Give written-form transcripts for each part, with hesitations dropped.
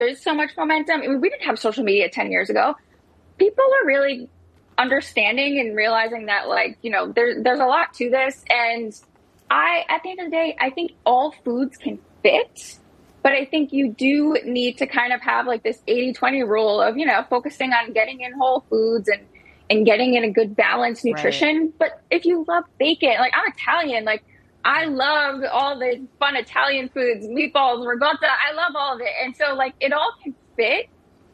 There's so much momentum. I mean, we didn't have social media 10 years ago. People are really understanding and realizing that, like, you know, there's a lot to this. And at the end of the day, I think all foods can fit. But I think you do need to kind of have like this 80-20 rule of, you know, focusing on getting in whole foods and getting in a good balanced nutrition. Right. But if you love bacon, like I'm Italian, like I love all the fun Italian foods, meatballs, ricotta. I love all of it. And so like it all can fit.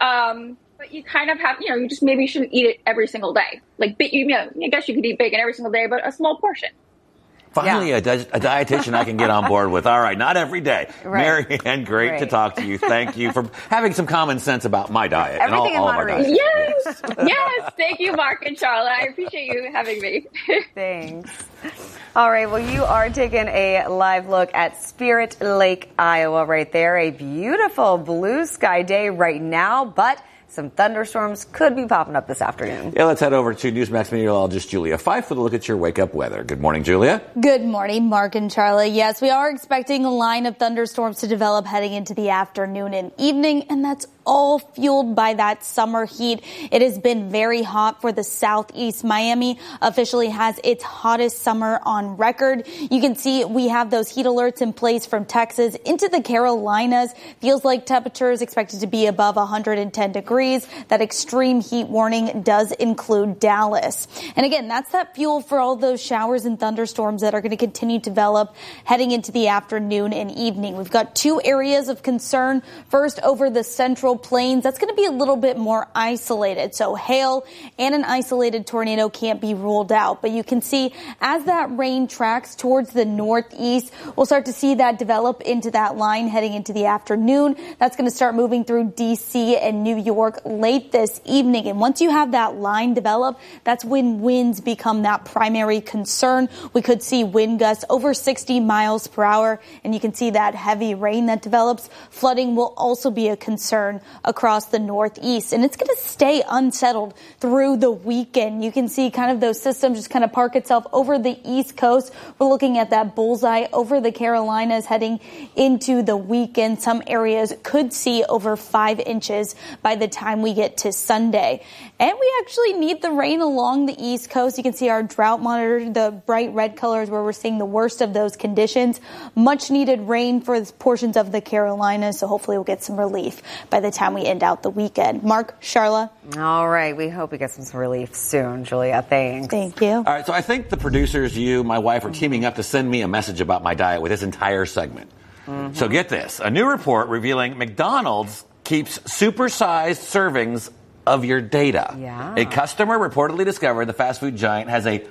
But you kind of have, you know, you just maybe shouldn't eat it every single day. Like, you know, I guess you could eat bacon every single day, but a small portion. Finally, a dietitian I can get on board with. All right, not every day. Right. Marianne, great to talk to you. Thank you for having some common sense about my diet. Everything and all of our diets. Yes. Yes. Thank you, Mark and Charlotte. I appreciate you having me. Thanks. All right, well, you are taking a live look at Spirit Lake, Iowa right there. A beautiful blue sky day right now, but some thunderstorms could be popping up this afternoon. Yeah, let's head over to Newsmax meteorologist Julia Fife with a look at your wake-up weather. Good morning, Julia. Good morning, Mark and Charlie. Yes, we are expecting a line of thunderstorms to develop heading into the afternoon and evening, and that's all fueled by that summer heat. It has been very hot for the southeast. Miami officially has its hottest summer on record. You can see we have those heat alerts in place from Texas into the Carolinas. Feels like temperature is expected to be above 110 degrees. That extreme heat warning does include Dallas. And again, that's that fuel for all those showers and thunderstorms that are going to continue to develop heading into the afternoon and evening. We've got two areas of concern. First, over the central plains, that's going to be a little bit more isolated. So hail and an isolated tornado can't be ruled out. But you can see as that rain tracks towards the northeast, we'll start to see that develop into that line heading into the afternoon. That's going to start moving through D.C. and New York late this evening. And once you have that line develop, that's when winds become that primary concern. We could see wind gusts over 60 miles per hour. And you can see that heavy rain that develops. Flooding will also be a concern across the northeast, and it's going to stay unsettled through the weekend. You can see kind of those systems just kind of park itself over the East Coast. We're looking at that bullseye over the Carolinas heading into the weekend. Some areas could see over 5 inches by the time we get to Sunday. And we actually need the rain along the East Coast. You can see our drought monitor, the bright red colors where we're seeing the worst of those conditions. Much needed rain for portions of the Carolinas, so hopefully we'll get some relief by the time we end out the weekend. Mark, Charla. All right. We hope we get some relief soon, Julia. Thanks. Thank you. All right. So I think the producers, you, my wife, are teaming up to send me a message about my diet with this entire segment. Mm-hmm. So get this. A new report revealing McDonald's keeps supersized servings of your data. Yeah. A customer reportedly discovered the fast food giant has a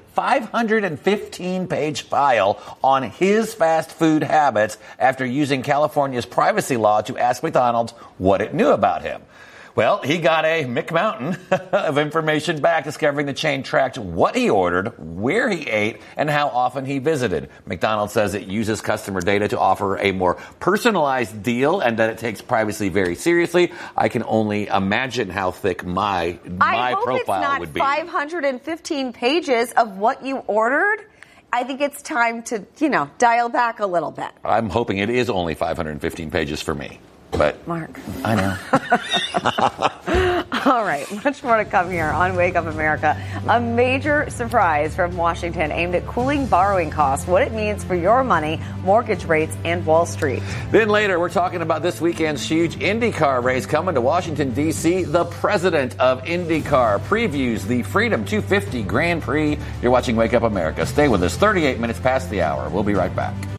515-page file on his fast food habits after using California's privacy law to ask McDonald's what it knew about him. Well, he got a McMountain of information back, discovering the chain tracked what he ordered, where he ate, and how often he visited. McDonald's says it uses customer data to offer a more personalized deal and that it takes privacy very seriously. I can only imagine how thick my profile would be. I hope it's not 515 pages of what you ordered. I think it's time to, dial back a little bit. I'm hoping it is only 515 pages for me. But Mark. I know. All right. Much more to come here on Wake Up America. A major surprise from Washington aimed at cooling borrowing costs, what it means for your money, mortgage rates, and Wall Street. Then later, we're talking about this weekend's huge IndyCar race coming to Washington, D.C. The president of IndyCar previews the Freedom 250 Grand Prix. You're watching Wake Up America. Stay with us. 38 minutes past the hour. We'll be right back.